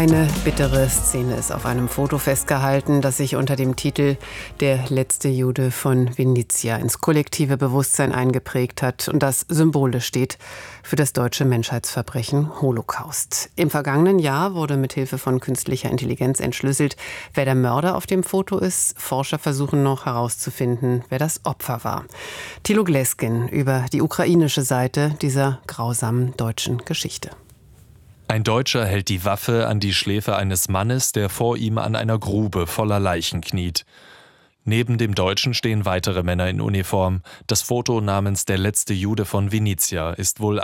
Eine bittere Szene ist auf einem Foto festgehalten, das sich unter dem Titel »Der letzte Jude von Vinnytsia« ins kollektive Bewusstsein eingeprägt hat und das symbolisch steht für das deutsche Menschheitsverbrechen Holocaust. Im vergangenen Jahr wurde mit Hilfe von künstlicher Intelligenz entschlüsselt, wer der Mörder auf dem Foto ist. Forscher versuchen noch herauszufinden, wer das Opfer war. Thilo Gleskin über die ukrainische Seite dieser grausamen deutschen Geschichte. Ein Deutscher hält die Waffe an die Schläfe eines Mannes, der vor ihm an einer Grube voller Leichen kniet. Neben dem Deutschen stehen weitere Männer in Uniform. Das Foto namens »Der letzte Jude von Vinnytsia« ist wohl